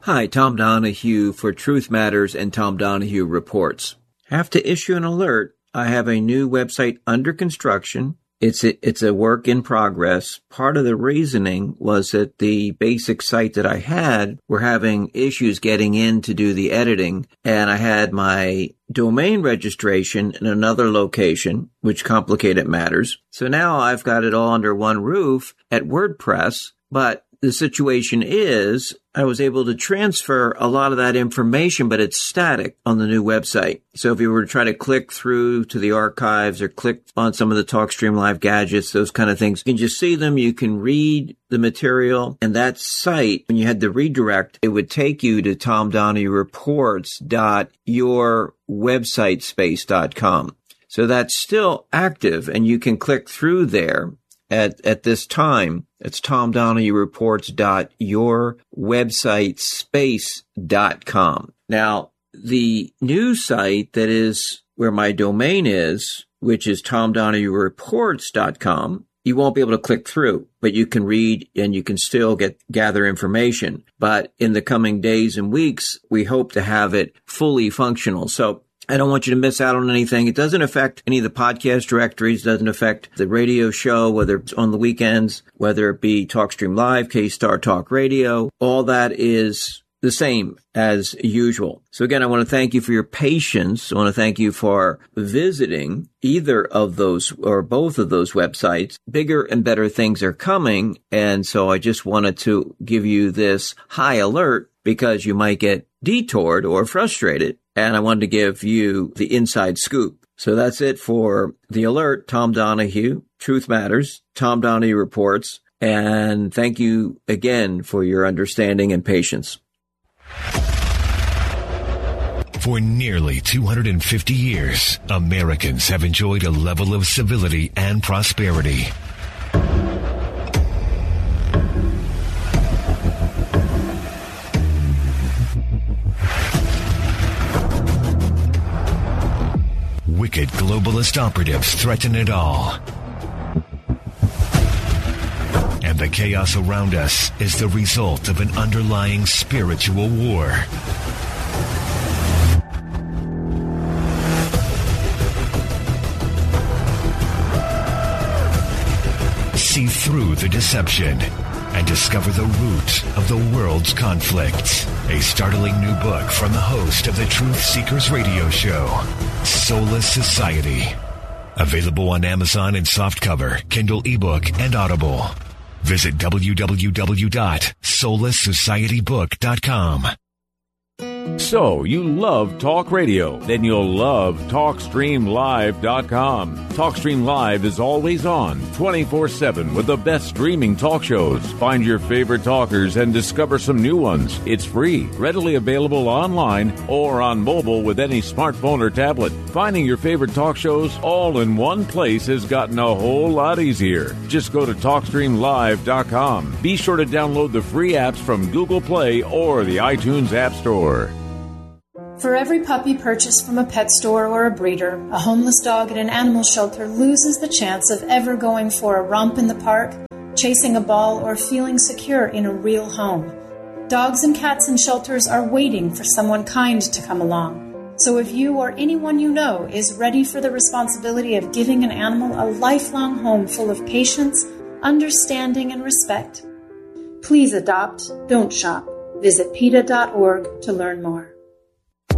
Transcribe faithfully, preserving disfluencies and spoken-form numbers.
Hi, Tom Donahue for Truth Matters and Tom Donahue Reports. Have to issue an alert. I have a new website under construction. It's a, it's a work in progress. Part of the reasoning was that the basic site that I had were having issues getting in to do the editing, and I had my domain registration in another location, which complicated matters. So now I've got it all under one roof at WordPress, but the situation is I was able to transfer a lot of that information, but it's static on the new website. So if you were to try to click through to the archives or click on some of the TalkStream Live gadgets, those kind of things, you can just see them. You can read the material. And that site, when you had the redirect, it would take you to tom donahue reports dot your website space dot com. So that's still active, and you can click through there. At, at this time, it's tom donahue reports dot your website space dot com. Now, the new site that is where my domain is, which is tom donahue reports dot com, you won't be able to click through, but you can read and you can still get gather information. But in the coming days and weeks, we hope to have it fully functional. So I don't want you to miss out on anything. It doesn't affect any of the podcast directories, doesn't affect the radio show, whether it's on the weekends, whether it be TalkStream Live, K-Star Talk Radio. All that is the same as usual. So again, I want to thank you for your patience. I want to thank you for visiting either of those or both of those websites. Bigger and better things are coming. And so I just wanted to give you this high alert because you might get detoured or frustrated. And I wanted to give you the inside scoop. So that's it for the alert. Tom Donahue, Truth Matters, Tom Donahue Reports. And thank you again for your understanding and patience. For nearly two hundred fifty years, Americans have enjoyed a level of civility and prosperity. Wicked globalist operatives threaten it all. And the chaos around us is the result of an underlying spiritual war. See through the deception and discover the root of the world's conflicts. A startling new book from the host of the Truth Seekers radio show, Soulless Society. Available on Amazon in softcover, Kindle ebook, and Audible. Visit w w w dot soulless society book dot com. So, you love talk radio? Then you'll love talk stream live dot com. TalkStream Live is always on, twenty-four seven, with the best streaming talk shows. Find your favorite talkers and discover some new ones. It's free, readily available online or on mobile with any smartphone or tablet. Finding your favorite talk shows all in one place has gotten a whole lot easier. Just go to talk stream live dot com. Be sure to download the free apps from Google Play or the iTunes App Store. For every puppy purchased from a pet store or a breeder, a homeless dog at an animal shelter loses the chance of ever going for a romp in the park, chasing a ball, or feeling secure in a real home. Dogs and cats in shelters are waiting for someone kind to come along. So if you or anyone you know is ready for the responsibility of giving an animal a lifelong home full of patience, understanding, and respect, please adopt, don't shop. Visit PETA dot org to learn more.